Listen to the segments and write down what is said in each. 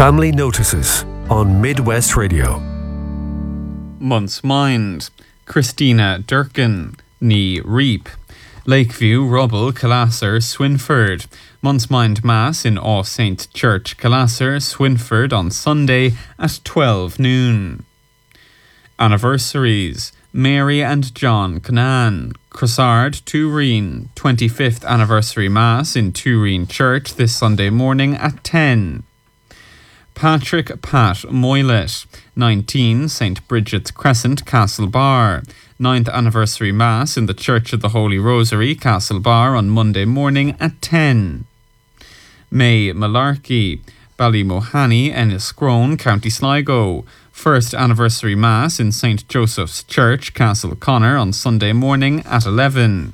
Family Notices on Midwest Radio. Month's Mind, Christina Durkin, Ní Reap, Lakeview, Rubble, Calasser, Swinford. Month's Mind Mass in All Saint Church, Calasser, Swinford on Sunday at 12 noon. Anniversaries: Mary and John Canaan, Crossard, Turin, 25th Anniversary Mass in Turin Church this Sunday morning at 10. Patrick Pat Moylet, 19, St. Bridget's Crescent, Castlebar, 9th Anniversary Mass in the Church of the Holy Rosary, Castlebar on Monday morning at 10. May Malarkey, Ballymohanny, Enniscrone, County Sligo, 1st Anniversary Mass in St. Joseph's Church, Castleconnor on Sunday morning at 11.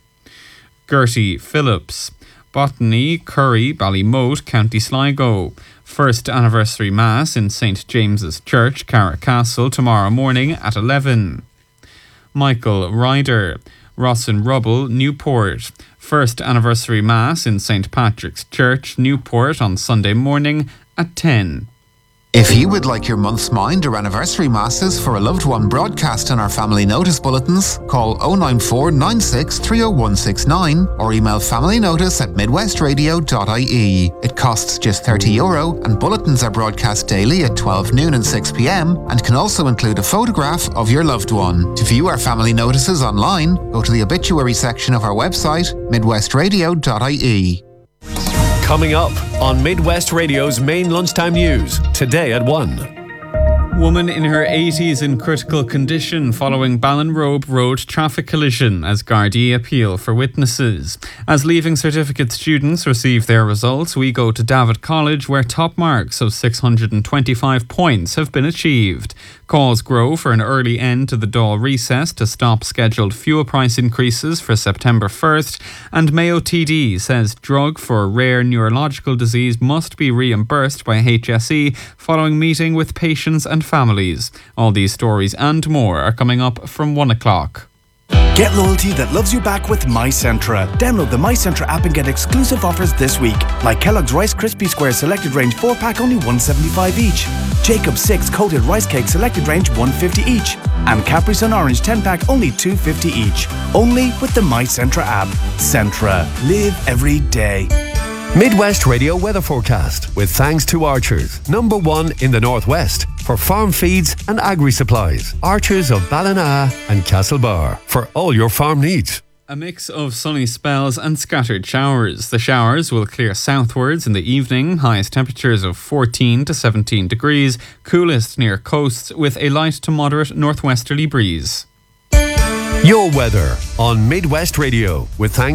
Gertie Phillips, Botany, Curry, Ballymote, County Sligo, 1st Anniversary Mass in St. James's Church, Carricastle, tomorrow morning at 11. Michael Ryder, Rossin Rubble, Newport, 1st Anniversary Mass in St. Patrick's Church, Newport on Sunday morning at 10. If you would like your month's mind or anniversary masses for a loved one broadcast in our family notice bulletins, call 094 96 30169 or email familynotice@midwestradio.ie. It costs just €30 and bulletins are broadcast daily at 12 noon and 6 p.m. and can also include a photograph of your loved one. To view our family notices online, go to the obituary section of our website, midwestradio.ie. Coming up on Midwest Radio's main lunchtime news, today at 1. Woman in her 80s in critical condition following Ballinrobe Road traffic collision as Gardaí appeal for witnesses. As Leaving Certificate students receive their results, we go to David College where top marks of 625 points have been achieved. Calls grow for an early end to the Dáil recess to stop scheduled fuel price increases for September 1st, and Mayo TD says drug for rare neurological disease must be reimbursed by HSE following meeting with patients and families. All these stories and more are coming up from 1 o'clock. Get loyalty that loves you back with MyCentra. Download the MyCentra app and get exclusive offers this week, like Kellogg's Rice Krispie Square Selected Range 4-pack only $1.75 each, Jacob's 6 Coated Rice Cake Selected Range $1.50 each, and Capri Sun Orange 10-pack only $2.50 each. Only with the MyCentra app. Centra. Live every day. Midwest Radio weather forecast with thanks to Archers, #1 in the Northwest for farm feeds and agri-supplies. Archers of Ballina and Castlebar for all your farm needs. A mix of sunny spells and scattered showers. The showers will clear southwards in the evening, highest temperatures of 14 to 17 degrees, coolest near coasts with a light to moderate northwesterly breeze. Your weather on Midwest Radio with thanks